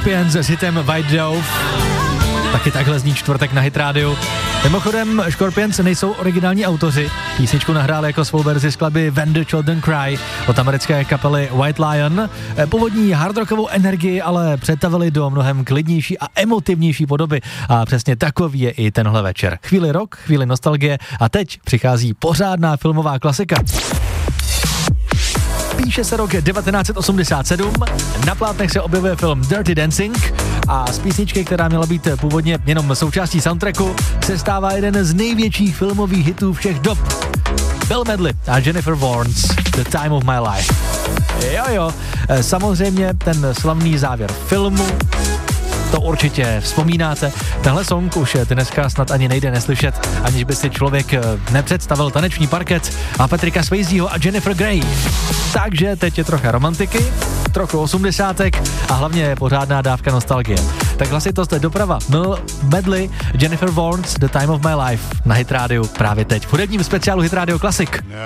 Scorpions s hitem White Dove. Taky takhle zní čtvrtek na Hit Radio. Mimochodem, Scorpions nejsou originální autoři. Písničku nahráli jako svou verzi skladby When the Children Cry od americké kapely White Lion. Původní hardrockovou energii ale přetavili do mnohem klidnější a emotivnější podoby. A přesně takový je i tenhle večer. Chvíli rock, chvíli nostalgie a teď přichází pořádná filmová klasika. Píše se rok 1987, na plátnech se objevuje film Dirty Dancing a z písničky, která měla být původně jenom součástí soundtracku, se stává jeden z největších filmových hitů všech dob. Bill Medley a Jennifer Warnes, The Time of My Life. Jo, samozřejmě ten slavný závěr filmu, to určitě vzpomínáte. Tenhle song už dneska snad ani nejde neslyšet, aniž by si člověk nepředstavil taneční parket a Patricka Swayzeho a Jennifer Grey. Takže teď je trocha romantiky, trochu 80. a hlavně pořádná dávka nostalgie. Tak hlasitost doprava. Bill Medley, Jennifer Warnes, The Time of My Life na Hit Radio právě teď. V hudebním speciálu Hit Radio Classic.